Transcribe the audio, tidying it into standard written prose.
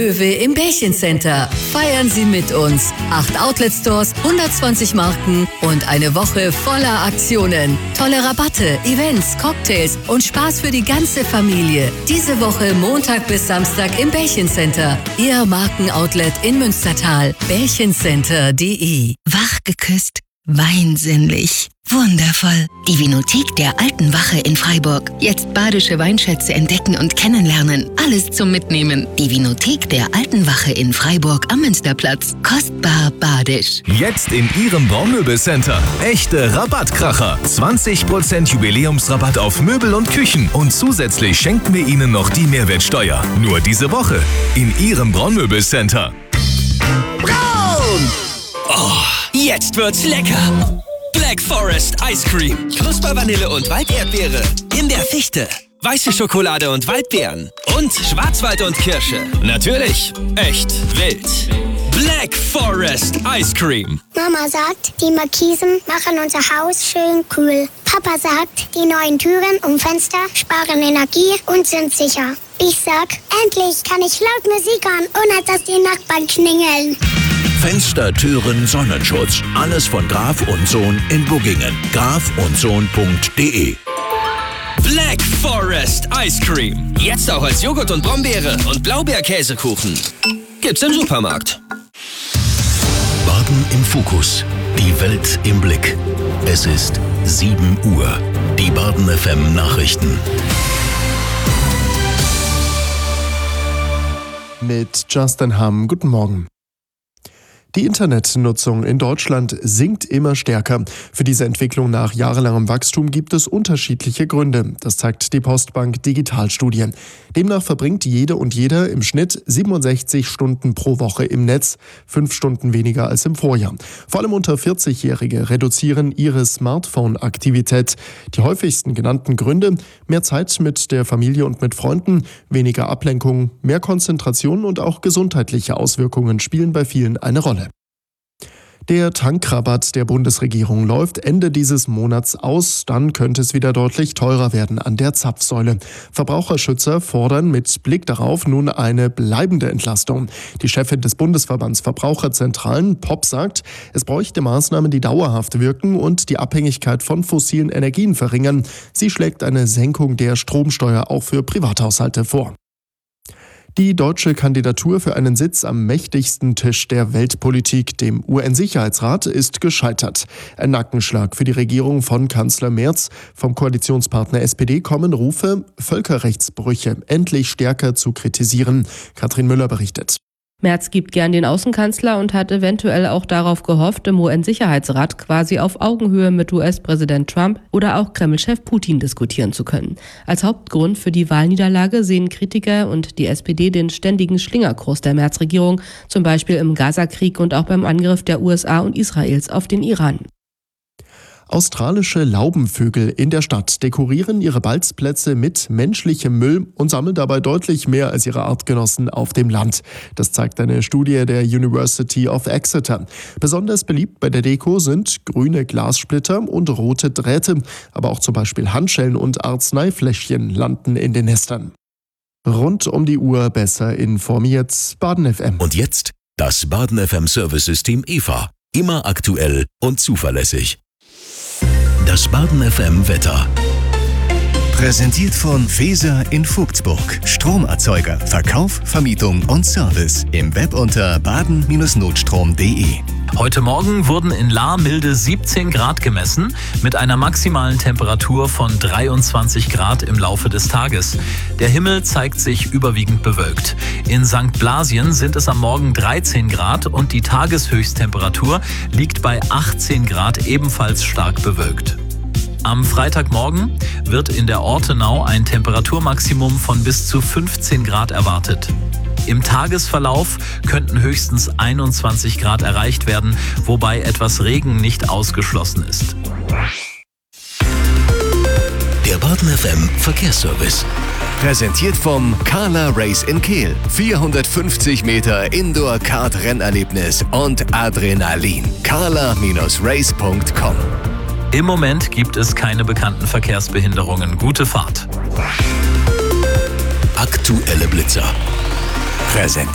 Löwe im Bärchencenter. Feiern Sie mit uns. 8 Outlet-Stores, 120 Marken und eine Woche voller Aktionen. Tolle Rabatte, Events, Cocktails und Spaß für die ganze Familie. Diese Woche Montag bis Samstag im Bärchencenter. Ihr Markenoutlet in Münstertal. Bärchencenter.de. Wach geküsst, weinsinnlich. Wundervoll. Die Vinothek der Alten Wache in Freiburg. Jetzt badische Weinschätze entdecken und kennenlernen. Alles zum Mitnehmen. Die Vinothek der Alten Wache in Freiburg am Münsterplatz. Kostbar badisch. Jetzt in Ihrem Braunmöbelcenter. Echte Rabattkracher. 20% Jubiläumsrabatt auf Möbel und Küchen. Und zusätzlich schenken wir Ihnen noch die Mehrwertsteuer. Nur diese Woche. In Ihrem Braunmöbelcenter. Braun! Oh, jetzt wird's lecker. Black Forest Ice Cream. Knuspervanille und Walderdbeere. Himbeerfichte. Weiße Schokolade und Waldbeeren. Und Schwarzwald und Kirsche. Natürlich echt wild. Black Forest Ice Cream. Mama sagt, die Markisen machen unser Haus schön kühl. Papa sagt, die neuen Türen und Fenster sparen Energie und sind sicher. Ich sag, endlich kann ich laut Musik hören, ohne dass die Nachbarn klingeln. Fenster, Türen, Sonnenschutz. Alles von Graf und Sohn in Buggingen. grafundsohn.de. Black Forest Ice Cream. Jetzt auch als Joghurt und Brombeere und Blaubeerkäsekuchen. Gibt's im Supermarkt. Baden im Fokus. Die Welt im Blick. Es ist 7 Uhr. Die Baden FM Nachrichten. Mit Justin Hamm. Guten Morgen. Die Internetnutzung in Deutschland sinkt immer stärker. Für diese Entwicklung nach jahrelangem Wachstum gibt es unterschiedliche Gründe. Das zeigt die Postbank Digitalstudie. Demnach verbringt jede und jeder im Schnitt 67 Stunden pro Woche im Netz, 5 Stunden weniger als im Vorjahr. Vor allem unter 40-Jährige reduzieren ihre Smartphone-Aktivität. Die häufigsten genannten Gründe: mehr Zeit mit der Familie und mit Freunden, weniger Ablenkung, mehr Konzentration und auch gesundheitliche Auswirkungen spielen bei vielen eine Rolle. Der Tankrabatt der Bundesregierung läuft Ende dieses Monats aus. Dann könnte es wieder deutlich teurer werden an der Zapfsäule. Verbraucherschützer fordern mit Blick darauf nun eine bleibende Entlastung. Die Chefin des Bundesverbands Verbraucherzentralen, POP, sagt, es bräuchte Maßnahmen, die dauerhaft wirken und die Abhängigkeit von fossilen Energien verringern. Sie schlägt eine Senkung der Stromsteuer auch für Privathaushalte vor. Die deutsche Kandidatur für einen Sitz am mächtigsten Tisch der Weltpolitik, dem UN-Sicherheitsrat, ist gescheitert. Ein Nackenschlag für die Regierung von Kanzler Merz. Vom Koalitionspartner SPD kommen Rufe, Völkerrechtsbrüche endlich stärker zu kritisieren. Katrin Müller berichtet. Merz gibt gern den Außenkanzler und hat eventuell auch darauf gehofft, im UN-Sicherheitsrat quasi auf Augenhöhe mit US-Präsident Trump oder auch Kreml-Chef Putin diskutieren zu können. Als Hauptgrund für die Wahlniederlage sehen Kritiker und die SPD den ständigen Schlingerkurs der Merz-Regierung, zum Beispiel im Gaza-Krieg und auch beim Angriff der USA und Israels auf den Iran. Australische Laubenvögel in der Stadt dekorieren ihre Balzplätze mit menschlichem Müll und sammeln dabei deutlich mehr als ihre Artgenossen auf dem Land. Das zeigt eine Studie der University of Exeter. Besonders beliebt bei der Deko sind grüne Glassplitter und rote Drähte, aber auch zum Beispiel Handschellen und Arzneifläschchen landen in den Nestern. Rund um die Uhr besser informiert. Baden FM. Und jetzt das Baden FM Service-System EVA. Immer aktuell und zuverlässig. Das Baden FM Wetter. Präsentiert von Feser in Vogtsburg. Stromerzeuger, Verkauf, Vermietung und Service. Im Web unter baden-notstrom.de. Heute Morgen wurden in Lahr milde 17 Grad gemessen, mit einer maximalen Temperatur von 23 Grad im Laufe des Tages. Der Himmel zeigt sich überwiegend bewölkt. In St. Blasien sind es am Morgen 13 Grad und die Tageshöchsttemperatur liegt bei 18 Grad, ebenfalls stark bewölkt. Am Freitagmorgen wird in der Ortenau ein Temperaturmaximum von bis zu 15 Grad erwartet. Im Tagesverlauf könnten höchstens 21 Grad erreicht werden, wobei etwas Regen nicht ausgeschlossen ist. Der Baden FM Verkehrsservice. Präsentiert vom Carla Race in Kehl. 450 Meter Indoor-Kart-Rennerlebnis und Adrenalin. carla-race.com. Im Moment gibt es keine bekannten Verkehrsbehinderungen. Gute Fahrt. Aktuelle Blitzer. Präsentiert